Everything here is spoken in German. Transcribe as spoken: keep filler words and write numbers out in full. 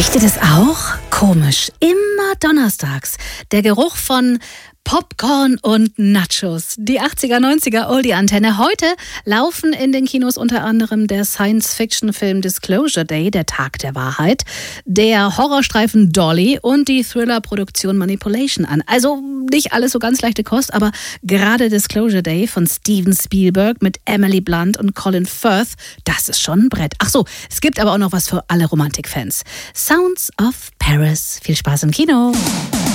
Riecht ihr das auch? Komisch. Immer donnerstags. Der Geruch von Popcorn und Nachos. Die achtziger, neunziger Oldie-Antenne. Heute laufen in den Kinos unter anderem der Science-Fiction-Film Disclosure Day, der Tag der Wahrheit, der Horrorstreifen Dolly und die Thriller-Produktion Manipulation an. Also nicht alles so ganz leichte Kost, aber gerade Disclosure Day von Steven Spielberg mit Emily Blunt und Colin Firth, das ist schon ein Brett. Ach so, es gibt aber auch noch was für alle Romantikfans. Sounds of Paris. Viel Spaß im Kino.